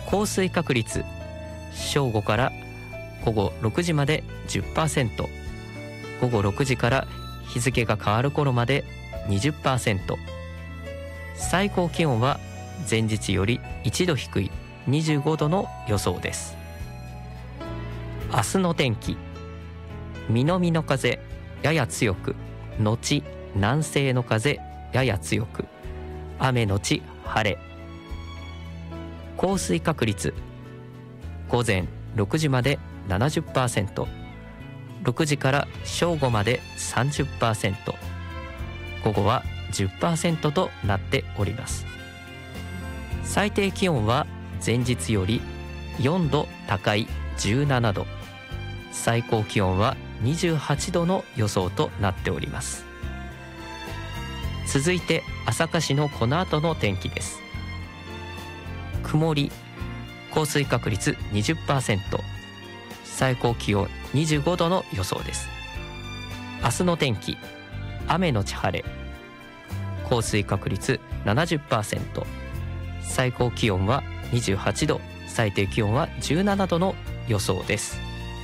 降水確率、正午から午後6時まで 10%、 午後6時から日付が変わる頃まで 20%、 最高気温は前日より1度低い25度の予想です。明日の天気、南の風やや強く、後南西の風やや強く、雨のち晴れ。降水確率、午前6時まで 70%、 6時から正午まで 30%、 午後は 10% となっております。最低気温は前日より4度高い17度、最高気温は28度の予想となっております。続いて朝霞市のこの後の天気です。曇り、降水確率 20%、 最高気温25度の予想です。明日の天気、雨のち晴れ、降水確率 70%、 最高気温は28度、最低気温は17度の予想です。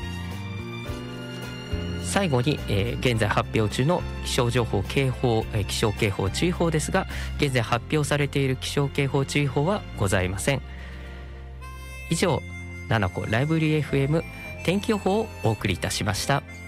最後に、現在発表中の気象情報警報、気象警報注意報ですが、現在発表されている気象警報注意報はございません。以上、7個ライブリー FM 天気予報をお送りいたしました。